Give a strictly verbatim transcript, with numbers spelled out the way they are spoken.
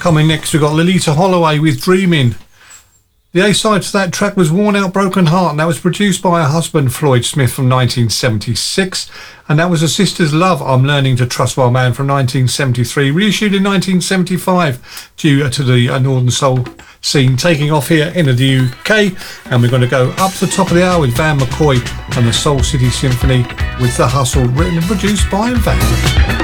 Coming next, we've got Lolita Holloway with Dreaming. The A-side to that track was Worn Out Broken Heart, and that was produced by her husband Floyd Smith from nineteen seventy-six, and that was A Sister's Love, I'm Learning to Trust My Man from nineteen seventy-three, reissued in nineteen seventy-five due to the uh, Northern Soul scene taking off here in the U K. And we're going to go up to the top of the hour with Van McCoy and the Soul City Symphony with The Hustle, written and produced by Van.